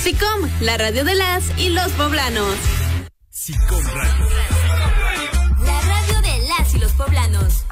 SICOM, la radio de las y los poblanos. SICOM Radio. La radio de las y los poblanos.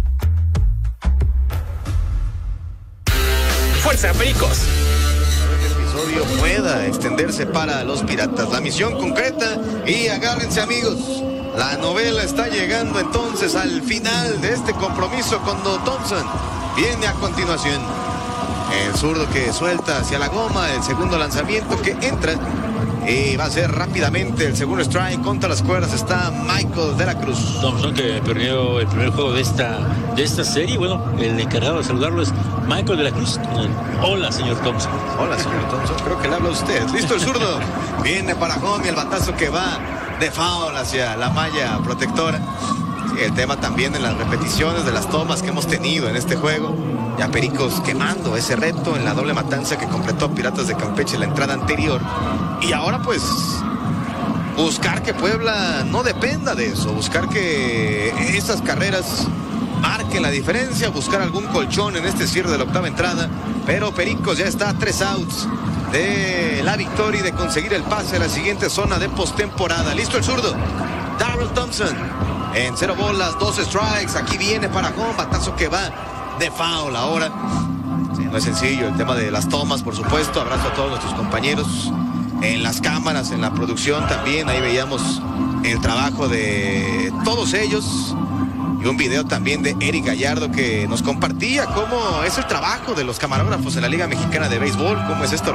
¡Fuerza, Pericos! El episodio pueda extenderse para los piratas. La misión concreta y agárrense, amigos. La novela está llegando entonces al final de este compromiso cuando Thompson viene a continuación. El zurdo que suelta hacia la goma, el segundo lanzamiento que entra y va a ser rápidamente el segundo strike. Contra las cuerdas está Michael de la Cruz. Thompson, que perdió el primer juego de esta serie. Bueno, el encargado de saludarlo es Michael de la Cruz. Hola, señor Thompson. Hola, señor Thompson, creo que le habla a usted. Listo el zurdo, viene para home y el batazo que va de foul hacia la malla protectora. Sí, el tema también en las repeticiones de las tomas que hemos tenido en este juego. Ya Pericos quemando ese reto en la doble matanza que completó Piratas de Campeche en la entrada anterior. Y ahora pues buscar que Puebla no dependa de eso, buscar que esas carreras marquen la diferencia, buscar algún colchón en este cierre de la octava entrada. Pero Pericos ya está a 3 outs de la victoria y de conseguir el pase a la siguiente zona de postemporada. Listo el zurdo, Darrell Thompson en 0 bolas, 2 strikes. Aquí viene para home, batazo que va de foul ahora. Sí, no es sencillo el tema de las tomas, por supuesto. Abrazo a todos nuestros compañeros en las cámaras, en la producción también. Ahí veíamos el trabajo de todos ellos. Y un video también de Eric Gallardo que nos compartía cómo es el trabajo de los camarógrafos en la Liga Mexicana de Béisbol, cómo es esto